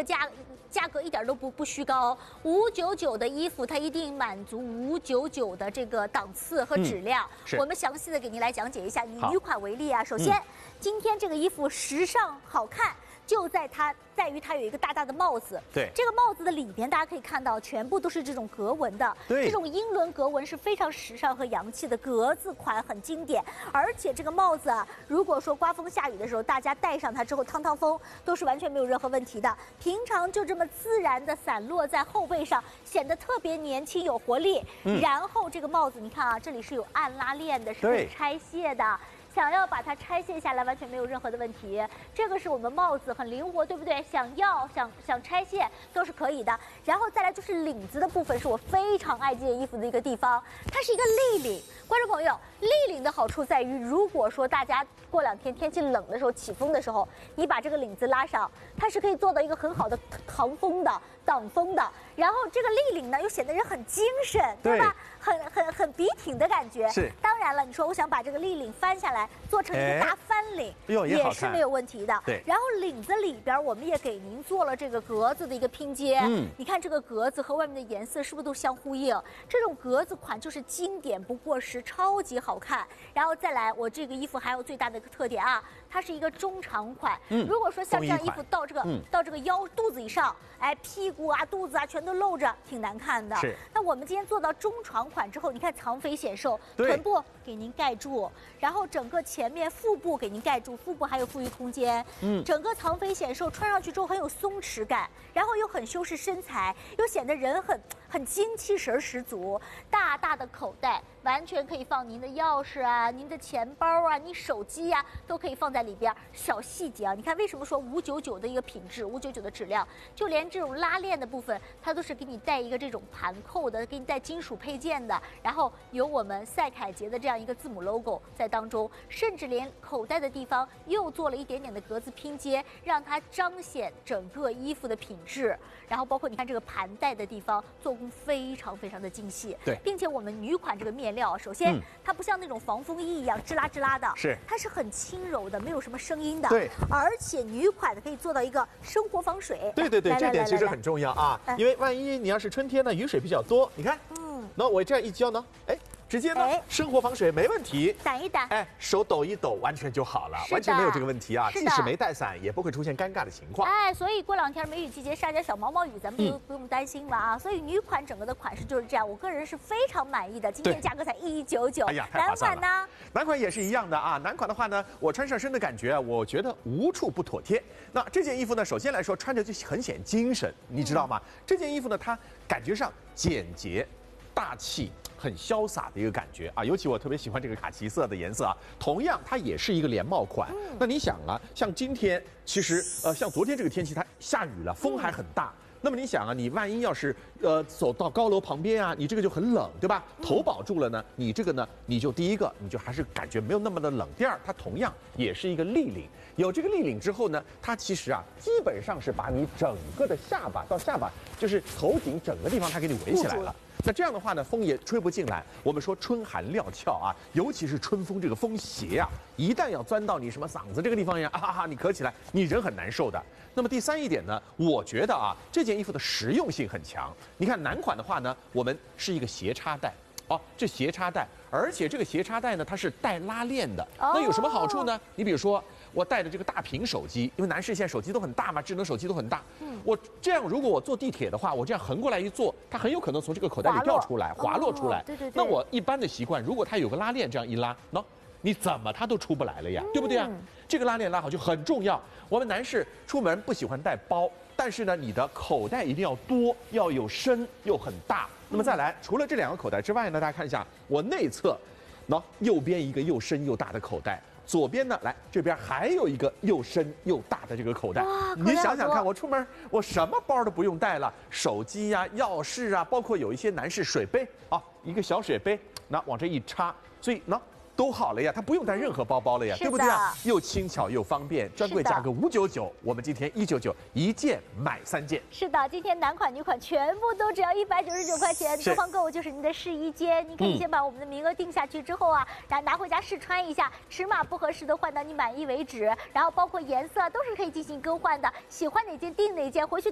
价格一点都不虚高，599的衣服它一定满足599的这个档次和质量。我们详细的给您来讲解一下，以女款为例啊，首先，今天这个衣服时尚好看。 就在于它有一个大大的帽子， 对， 这个帽子的里边大家可以看到，全部都是这种格纹的， 对， 这种英伦格纹是非常时尚和洋气的格子款，很经典。而且这个帽子啊，如果说刮风下雨的时候，大家戴上它之后趟趟风，都是完全没有任何问题的。平常就这么自然的散落在后背上，显得特别年轻有活力。然后这个帽子，你看啊，这里是有暗拉链的，是可以拆卸的。 想要把它拆卸下来，完全没有任何的问题。这个是我们帽子很灵活，对不对？想拆卸都是可以的。然后再来就是领子的部分，是我非常爱这件衣服的一个地方，它是一个立领。观众朋友，立领的好处在于，如果说大家过2天天气冷的时候起风的时候，你把这个领子拉上，它是可以做到一个很好的扛风的、挡风的。然后这个立领呢，又显得人很精神，对吧？很笔挺的感觉。 是。 当然了，你说我想把这个立领翻下来。 做成一个大翻领，也是没有问题的。 对， 然后领子里边我们也给您做了这个格子的一个拼接。你看这个格子和外面的颜色是不是都相呼应？这种格子款就是经典不过时，超级好看。然后再来，我这个衣服还有最大的一个特点啊，它是一个中长款。如果说像这样衣服到这个腰肚子以上，哎，屁股啊、肚子啊全都露着，挺难看的。 是。 那我们今天做到中长款之后，你看藏肥显瘦，臀部给您盖住，然后整个前面腹部给您盖住，腹部还有富裕空间。整个藏肥显瘦，穿上去之后很有松弛感，然后又很修饰身材，又显得人很精气神十足。大大的口袋，完全可以放您的钥匙啊、您的钱包啊、你手机呀、都可以放在里边。小细节啊，你看为什么说599的一个品质，599的质量，就连这种拉链的部分，它都是给你带一个这种盘扣的，给你带金属配件的，然后有我们赛凯捷的这样一个字母 logo 在当中，甚至连口袋的地方又做了一点点的格子拼接，让它彰显整个衣服的品质。然后包括你看这个盘带的地方，做工非常非常的精细。 对， 并且我们女款这个面料，首先它不像那种防风衣一样吱啦吱啦的， 是， 它是很轻柔的，没有什么声音的。 对， 而且女款的可以做到一个生活防水。 对，这点其实很重要啊，因为万一你要是春天呢，雨水比较多，你看，那我这样一浇呢，哎。直接呢，生活防水没问题， 掸一掸， 哎，手抖一抖，完全就好了，完全没有这个问题啊。即使没带伞，也不会出现尴尬的情况。 哎，所以过2天梅雨季节下点小毛毛雨，咱们不用担心了啊。所以女款整个的款式就是这样，我个人是非常满意的。今天价格才1199。 哎呀，太划算了。 男款呢？ 男款也是一样的啊。男款的话呢，我穿上身的感觉啊，我觉得无处不妥帖。那这件衣服呢，首先来说穿着就很显精神，你知道吗？这件衣服呢，它感觉上简洁、大气。很潇洒的一个感觉啊，尤其我特别喜欢这个卡其色的颜色啊。同样，它也是一个连帽款。那你想啊，像今天，其实像昨天这个天气，它下雨了，风还很大。那么你想啊，你万一要是走到高楼旁边啊，你这个就很冷，对吧？头保住了呢，你这个呢，你就第一个，你就还是感觉没有那么的冷。第二，它同样也是一个立领。有这个立领之后呢，它其实啊，基本上是把你整个的下巴到下巴，就是头顶整个地方，它给你围起来了。那这样的话呢，风也吹不进来。我们说春寒料峭啊，尤其是春风这个风邪啊，一旦要钻到你什么嗓子这个地方呀，你咳起来，你人很难受的。那么第3一点呢，我觉得啊，这件衣服的实用性很强。你看男款的话呢，我们是一个斜插带。哦，这斜插带，而且这个斜插带呢，它是带拉链的。那有什么好处呢？你比如说，我带着这个大屏手机，因为男士现在手机都很大嘛，智能手机都很大。我这样，如果我坐地铁的话，我这样横过来一坐，它很有可能从这个口袋里掉出来，滑落出来。 对。 那我一般的习惯，如果它有个拉链，这样一拉，你怎么它都出不来了呀，对不对啊？这个拉链拉好就很重要。我们男士出门不喜欢带包，但是呢，你的口袋一定要多，要有深又很大。那么再来，除了这2个口袋之外呢，大家看一下我内侧，右边一个又深又大的口袋，左边呢，来这边还有一个又深又大的这个口袋。你想想看，我出门我什么包都不用带了，手机呀、钥匙啊，包括有一些男士水杯啊，一个小水杯，往这一插，所以都好了呀，它不用带任何包包了呀，对不对啊？又轻巧又方便，专柜价格599，我们今天199，一件买3件。 是的，今天男款女款全部都只要199块钱，东方购物就是您的试衣间，你可以先把我们的名额定下去之后啊，然后拿回家试穿一下，尺码不合适的换到你满意为止，然后包括颜色都是可以进行更换的，喜欢哪件订哪件，回去